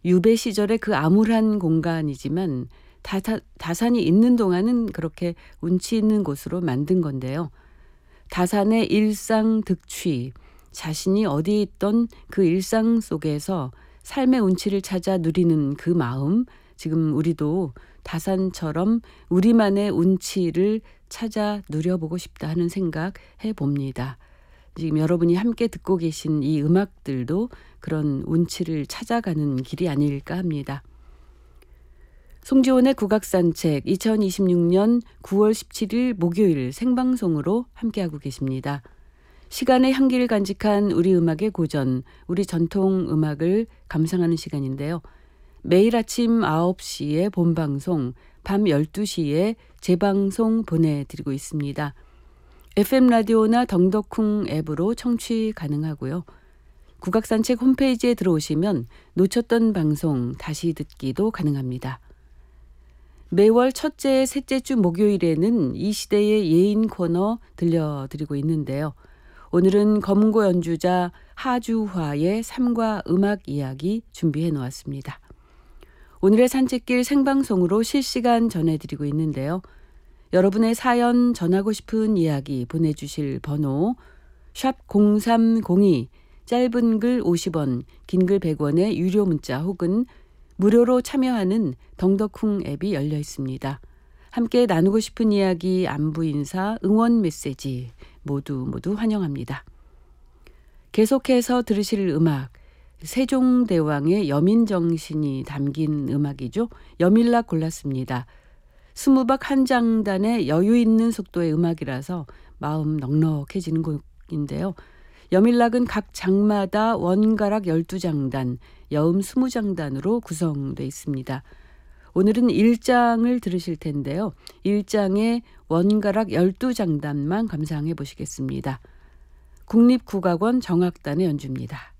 유배 시절의 그 암울한 공간이지만 다산이 있는 동안은 그렇게 운치 있는 곳으로 만든 건데요. 다산의 일상 득취, 자신이 어디에 있던 그 일상 속에서 삶의 운치를 찾아 누리는 그 마음, 지금 우리도 다산처럼 우리만의 운치를 찾아 누려보고 싶다 하는 생각 해봅니다. 지금 여러분이 함께 듣고 계신 이 음악들도 그런 운치를 찾아가는 길이 아닐까 합니다. 송지원의 국악산책 2026년 9월 17일 목요일 생방송으로 함께하고 계십니다. 시간의 향기를 간직한 우리 음악의 고전, 우리 전통 음악을 감상하는 시간인데요. 매일 아침 9시에 본방송, 밤 12시에 재방송 보내드리고 있습니다. FM 라디오나 덩덕쿵 앱으로 청취 가능하고요. 국악산책 홈페이지에 들어오시면 놓쳤던 방송 다시 듣기도 가능합니다. 매월 첫째, 셋째 주 목요일에는 이 시대의 예인 코너 들려드리고 있는데요. 오늘은 검은고 연주자 하주화의 삶과 음악 이야기 준비해 놓았습니다. 오늘의 산책길 생방송으로 실시간 전해드리고 있는데요. 여러분의 사연 전하고 싶은 이야기 보내주실 번호 샵 0302 짧은 글 50원, 긴 글 100원의 유료 문자 혹은 무료로 참여하는 덩덕쿵 앱이 열려 있습니다. 함께 나누고 싶은 이야기, 안부 인사, 응원 메시지 모두 환영합니다. 계속해서 들으실 음악, 세종대왕의 여민정신이 담긴 음악이죠. 여밀락 골랐습니다. 스무박 한 장단의 여유 있는 속도의 음악이라서 마음 넉넉해지는 곡인데요. 여밀락은 각 장마다 원가락 12장단, 여음 20장단으로 구성되어 있습니다. 오늘은 1장을 들으실 텐데요. 1장의 원가락 12장단만 감상해 보시겠습니다. 국립국악원 정악단의 연주입니다.